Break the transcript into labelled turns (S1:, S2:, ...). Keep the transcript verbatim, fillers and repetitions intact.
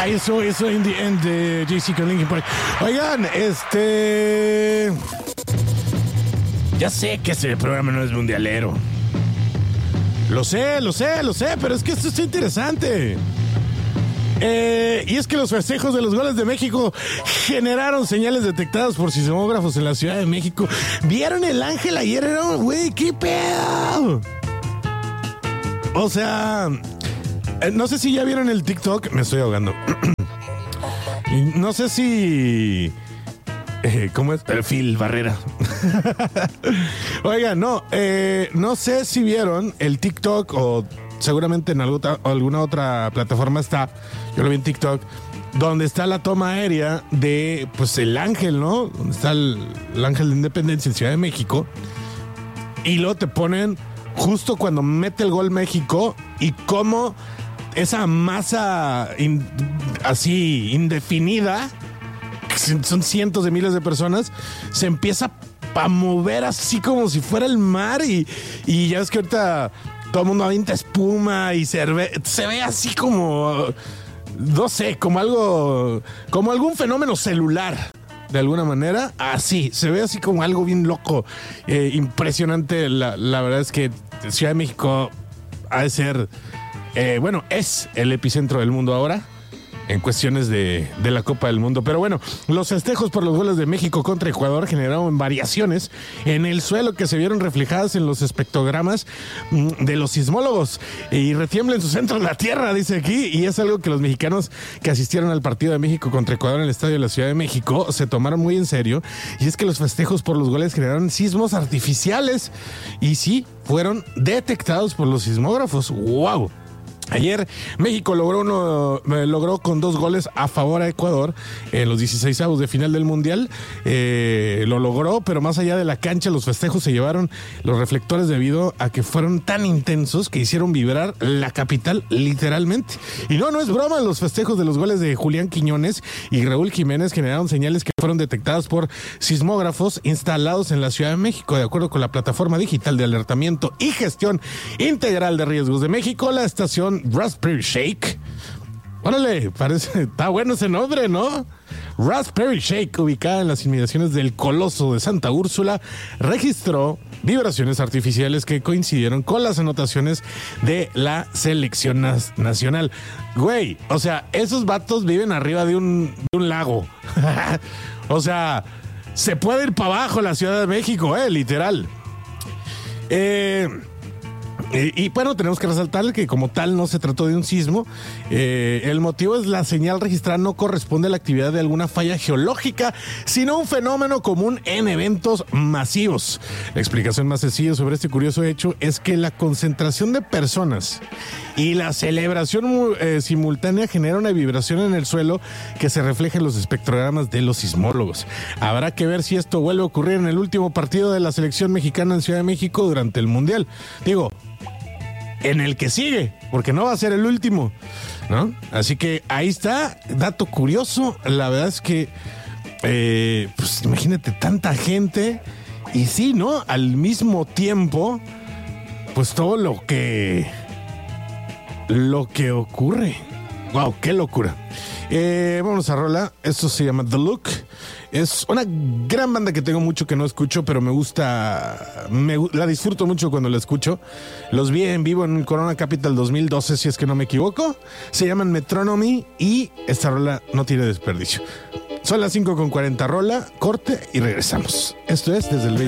S1: Eso, eso in the end de Jay-Z con Linkin Park. Oigan, este... Ya sé que ese programa no es mundialero. Lo sé, lo sé, lo sé, pero es que esto está interesante. Eh, y es que los festejos de los goles de México generaron señales detectadas por sismógrafos en la Ciudad de México. ¿Vieron el ángel ayer? Era, güey, ¿qué pedo? O sea, eh, no sé si ya vieron el TikTok. Me estoy ahogando. No sé si... Eh, ¿Cómo es? Phil Barrera. Oiga, no, eh, no sé si vieron el TikTok o seguramente en alguna, alguna otra plataforma está. Yo lo vi en TikTok, donde está la toma aérea de, pues, el ángel, ¿no? Donde está el, el ángel de Independencia en Ciudad de México. Y luego te ponen justo cuando mete el gol México y cómo esa masa in, así indefinida, son cientos de miles de personas, se empieza a mover así como si fuera el mar y, y ya ves que ahorita todo el mundo avienta espuma y se ve, se ve así como, no sé, como algo, como algún fenómeno celular, de alguna manera, así, se ve así como algo bien loco, eh, impresionante. La, la verdad es que Ciudad de México ha de ser, eh, bueno, es el epicentro del mundo ahora en cuestiones de, de la Copa del Mundo. Pero bueno, los festejos por los goles de México contra Ecuador generaron variaciones en el suelo que se vieron reflejadas en los espectrogramas de los sismólogos. Y retiembla en su centro la tierra, dice aquí, y es algo que los mexicanos que asistieron al partido de México contra Ecuador en el Estadio de la Ciudad de México se tomaron muy en serio. Y es que los festejos por los goles generaron sismos artificiales y sí, fueron detectados por los sismógrafos. ¡Wow! Ayer México logró uno, eh, logró con dos goles a favor a Ecuador en los dieciseisavos de final del Mundial. Eh, lo logró, pero más allá de la cancha, los festejos se llevaron los reflectores debido a que fueron tan intensos que hicieron vibrar la capital literalmente. Y no, no es broma, los festejos de los goles de Julián Quiñones y Raúl Jiménez generaron señales que fueron detectadas por sismógrafos instalados en la Ciudad de México. De acuerdo con la plataforma digital de alertamiento y gestión integral de riesgos de México, la estación Raspberry Shake. Órale, parece, está bueno ese nombre, ¿no? Raspberry Shake, ubicada en las inmediaciones del Coloso de Santa Úrsula, registró vibraciones artificiales que coincidieron con las anotaciones de la selección nas- nacional. Güey, o sea, esos vatos viven arriba de un, de un lago. O sea, se puede ir para abajo la Ciudad de México, eh, literal. Eh... Y, y bueno, tenemos que resaltar que como tal no se trató de un sismo. Eh, el motivo es la señal registrada no corresponde a la actividad de alguna falla geológica, sino un fenómeno común en eventos masivos. La explicación más sencilla sobre este curioso hecho es que la concentración de personas y la celebración eh, simultánea genera una vibración en el suelo que se refleja en los espectrogramas de los sismólogos. Habrá que ver si esto vuelve a ocurrir en el último partido de la selección mexicana en Ciudad de México durante el Mundial. Digo, en el que sigue, porque no va a ser el último, ¿no? Así que ahí está, dato curioso. La verdad es que, eh, pues imagínate tanta gente y sí, ¿no? Al mismo tiempo, pues todo lo que, lo que ocurre. Wow, qué locura. Eh, vamos a rola. Esto se llama The Look. Es una gran banda que tengo mucho que no escucho, pero me gusta, me, la disfruto mucho cuando la escucho. Los vi en vivo en Corona Capital dos mil doce, si es que no me equivoco. Se llaman Metronomy y esta rola no tiene desperdicio. Son las cinco con cuarenta, rola, corte y regresamos. Esto es desde el